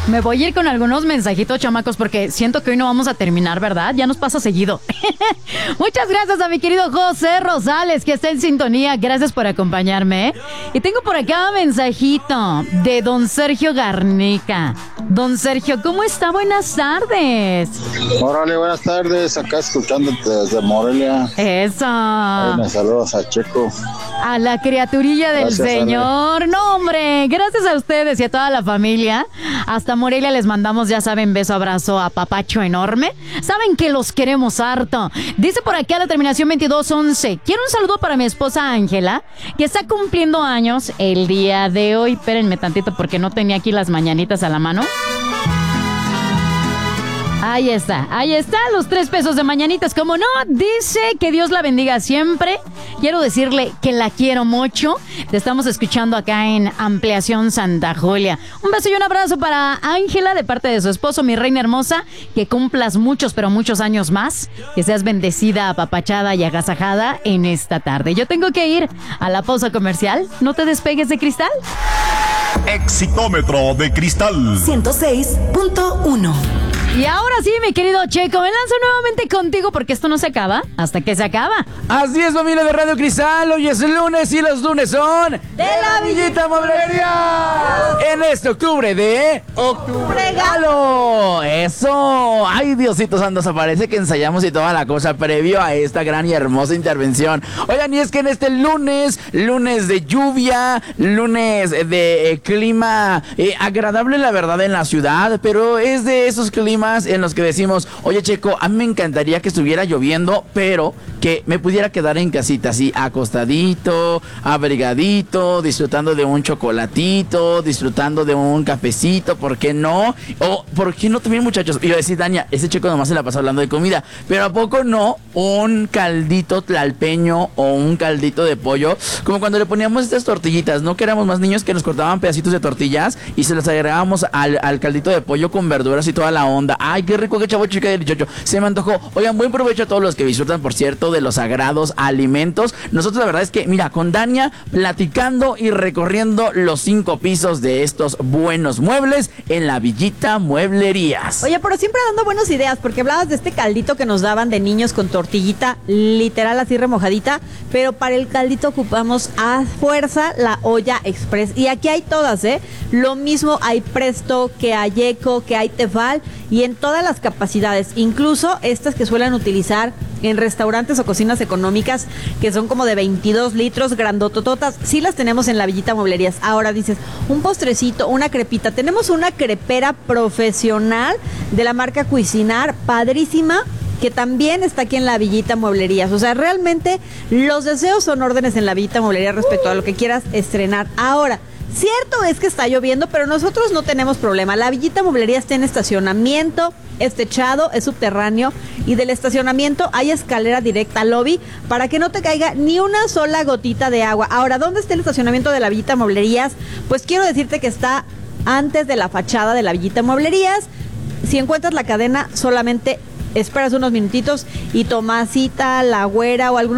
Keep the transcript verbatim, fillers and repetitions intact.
Me voy a ir con algunos mensajitos, chamacos, porque siento que hoy no vamos a terminar, ¿verdad? Ya nos pasa seguido. Muchas gracias a mi querido José Rosales, que está en sintonía. Gracias por acompañarme, ¿eh? Y tengo por acá un mensajito de don Sergio Garnica. Don Sergio, ¿cómo está? Buenas tardes. Órale, buenas tardes. Acá escuchándote desde Morelia. Eso. Ahí me saludas a Checo. A la criaturilla del Gracias, Señor. Ale. No, hombre, gracias a ustedes y a toda la familia. Hasta Morelia les mandamos, ya saben, beso, abrazo, a papacho enorme. Saben que los queremos harto. Dice por aquí a la terminación veintidós once. Quiero un saludo para mi esposa Ángela, que está cumpliendo años el día de hoy. Espérenme tantito porque no tenía aquí las mañanitas a la mano. Ahí está, ahí está, los tres pesos de mañanitas, como no, dice que Dios la bendiga siempre. Quiero decirle que la quiero mucho. Te estamos escuchando acá en Ampliación Santa Julia. Un beso y un abrazo para Ángela de parte de su esposo, mi reina hermosa. Que cumplas muchos, pero muchos años más. Que seas bendecida, apapachada y agasajada en esta tarde. Yo tengo que ir a la pausa comercial. No te despegues de Cristal. Exitómetro de Cristal ciento seis punto uno. Y ahora sí, mi querido Checo, me lanzo nuevamente contigo porque esto no se acaba hasta que se acaba. Así es, familia de Radio Cristal. Hoy es lunes y los lunes son de la Villita Mueblería. En este octubre de Octubre Galo. Eso. Ay, Diosito Santo, parece que ensayamos y toda la cosa previo a esta gran y hermosa intervención. Oigan, y es que en este lunes, lunes de lluvia, lunes de eh, clima eh, agradable, la verdad, en la ciudad, pero es de esos climas en los que decimos, oye Checo, a mí me encantaría que estuviera lloviendo, pero que me pudiera quedar en casita así, acostadito, abrigadito, disfrutando de un chocolatito, disfrutando de un cafecito, ¿por qué no? O, ¿por qué no también, muchachos? Iba a decir, Dania, ese Checo nomás se la pasa hablando de comida, pero ¿a poco no un caldito tlalpeño o un caldito de pollo? Como cuando le poníamos estas tortillitas, ¿no? Que éramos más niños que nos cortaban pedacitos de tortillas y se las agregábamos al, al caldito de pollo con verduras y toda la onda. Ay, qué rico, qué chavo, chica, delicioso. Se me antojó. Oigan, buen provecho a todos los que disfrutan, por cierto, de los sagrados alimentos. Nosotros la verdad es que, mira, con Dania, platicando y recorriendo los cinco pisos de estos buenos muebles en la Villita Mueblerías. Oye, pero siempre dando buenas ideas, porque hablabas de este caldito que nos daban de niños con tortillita, literal así remojadita, pero para el caldito ocupamos a fuerza la olla express. Y aquí hay todas, ¿eh? Lo mismo hay Presto, que hay Eco, que hay Tefal, y en todas las capacidades, incluso estas que suelen utilizar en restaurantes o cocinas económicas, que son como de veintidós litros, grandotototas, sí las tenemos en la Villita Mueblerías. Ahora dices, un postrecito, una crepita, tenemos una crepera profesional de la marca Cuisinar, padrísima, que también está aquí en la Villita Mueblerías. O sea, realmente los deseos son órdenes en la Villita Mueblerías respecto a lo que quieras estrenar. Ahora, cierto es que está lloviendo, pero nosotros no tenemos problema. La Villita Mueblería está en estacionamiento, es techado, es subterráneo, y del estacionamiento hay escalera directa al lobby para que no te caiga ni una sola gotita de agua. Ahora, ¿dónde está el estacionamiento de la Villita Mueblerías? Pues quiero decirte que está antes de la fachada de la Villita Mueblerías. Si encuentras la cadena, solamente esperas unos minutitos y Tomasita, la Güera o algún